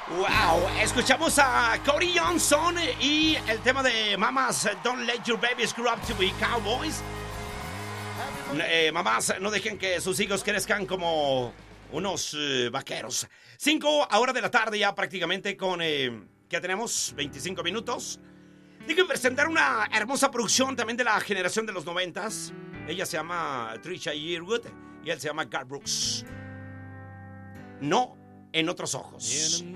Wow, escuchamos a Cody Johnson y el tema de Mamas, Don't Let Your Babies Grow Up to Be Cowboys. Mamás, no dejen que sus hijos crezcan como unos vaqueros. 5 ahora de la tarde ya prácticamente con... ¿qué tenemos? 25 minutos. Digo, presentar una hermosa producción también de la generación de los 90s. Ella se llama Trisha Yearwood y él se llama Garth Brooks. No en otros ojos.